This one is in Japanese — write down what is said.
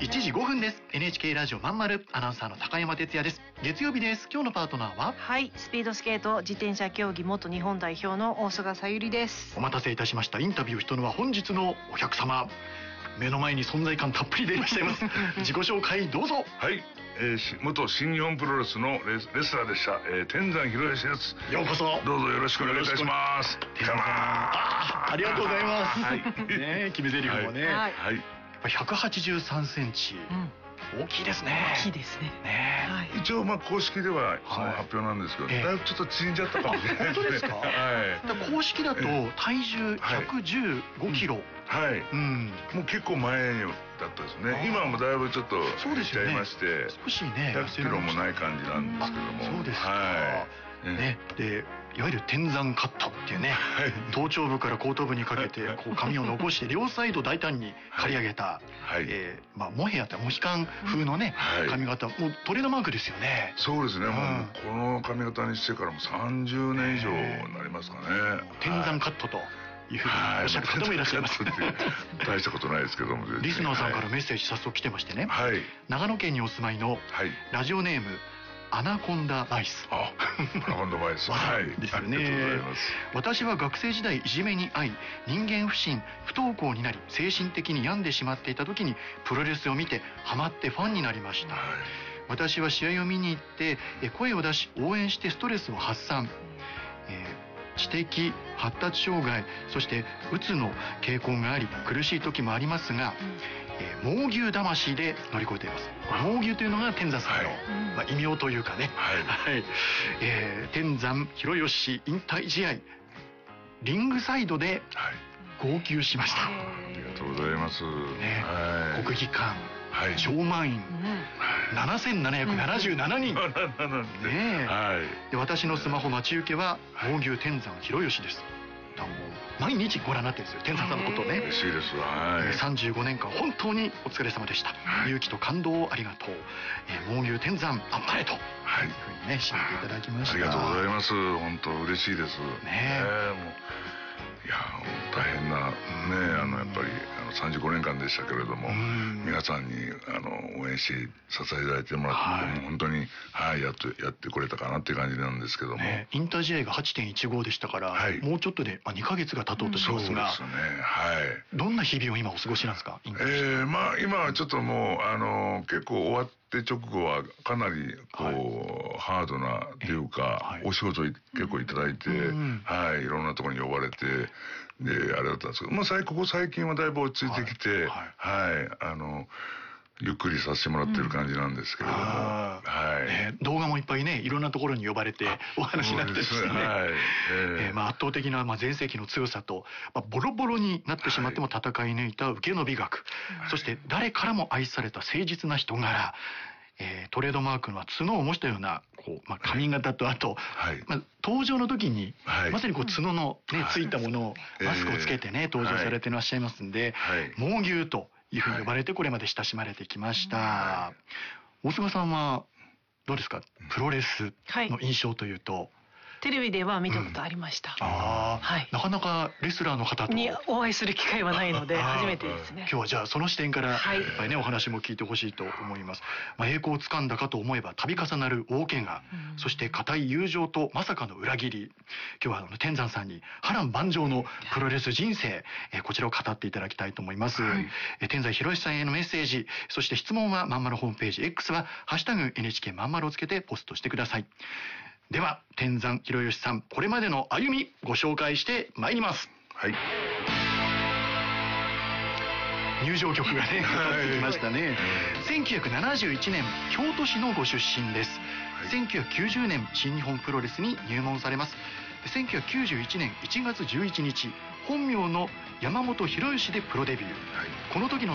1時5分です。 NHK ラジオまんまるアナウンサーの高山哲也です。月曜日です。今日のパートナーははい、スピードスケート自転車競技元日本代表の大菅さゆりです。 お待たせいたしました。インタビューしたのは本日のお客様、目の前に存在感たっぷりでいらっしゃいます自己紹介どうぞ。 はい、元新日本プロレスのレスラーでした、天山博義です。 ようこそ。 どうぞよろしくお願いいたします。 ありがとうございます。 はい、 ね、決め台詞もね、 はい、 はい、 183センチ、大きいですね。 大きいですね。 ね、 はい、 一応公式ではその発表なんですけど、だいぶちょっと縮んじゃったかもしれないですね。 本当ですか？ はい。 公式だと体重115キロ。 はい。もう結構前だったですね。今はもうだいぶちょっといっちゃいまして、 少しね、 100キロもない感じなんですけども。 そうですか。 はい。 ね、でいわゆる天山カットっていうね、頭頂部から後頭部にかけてこう髪を残して両サイド大胆に刈り上げた、モヘアってモヒカン風のね、髪型、もうトレードマークですよね。 そうですね。もうこの髪型にしてからも30年以上になりますかね。 天山カットというふうにおっしゃる方もいらっしゃいます。 大したことないですけども、 リスナーさんからメッセージ早速来てましてね、長野県にお住まいのラジオネームアナコンダバイス。 アナコンダバイス。はい。 ですよね。私は学生時代いじめに遭い、人間不信、不登校になり、精神的に病んでしまっていた時にプロレスを見てハマってファンになりました。私は試合を見に行って声を出し応援してストレスを発散。知的発達障害、そしてうつの傾向があり苦しい時もありますが、猛牛魂で乗り越えています。猛牛というのが天山さんの、異名というかね、天山博義引退試合リングサイドで号泣しました。 ありがとうございます。 国技館超満員7777人で、私のスマホ待ち受けは猛牛天山博義です。毎日ご覧になってるんですよ、天山さんのことをね。 嬉しいです。 35年間本当にお疲れ様でした。勇気と感動をありがとう。猛牛天山あっぱれというふうにね締めていただきました。 ありがとうございます。本当嬉しいですね。いや大変なね、やっぱり35年間でしたけれども、皆さんに応援して支えられてもらって、本当にやってこれたかなっていう感じなんですけども、 引退試合が 8.15 でしたから、もうちょっとで2ヶ月が経とうとしてますが、どんな日々を今お過ごしなんですか？ 今はちょっともう結構終わって直後はかなりハードなっていうか、お仕事結構いただいて、いろんなところに呼ばれて、であれだったんですけど、ここ最近はだいぶ落ち着いてきて、ゆっくりさせてもらってる感じなんですけれども、 動画もいっぱいね、いろんなところに呼ばれてお話になってですね、圧倒的な全盛期の強さと、ボロボロになってしまっても戦い抜いた受けの美学、そして誰からも愛された誠実な人柄、トレードマークの角を模したような髪型と、あと登場の時にまさに角のついたものをマスクをつけてね登場されていらっしゃいますんで、猛牛というふうに呼ばれてこれまで親しまれてきました。大菅さんはどうですか？プロレスの印象というと。 テレビでは見たことありました。 なかなかレスラーの方とにお会いする機会はないので初めてですね。 今日はじゃあその視点からいっぱいねお話も聞いてほしいと思います。栄光をつかんだかと思えば度重なる大怪我、そして固い友情とまさかの裏切り。今日は天山さんに波乱万丈のプロレス人生、こちらを語っていただきたいと思います。天山博さんへのメッセージ、そして質問はまんまるホームページ X はハッシュタグ NHK まんまるをつけてポストしてください。では天山博義さん、これまでの歩みご紹介してまいります。入場曲がねかかってきましたね。1971年京都市のご出身です。1990年新日本プロレスに入門されます。1991年1月11日本名の山本博義でプロデビュー。この時の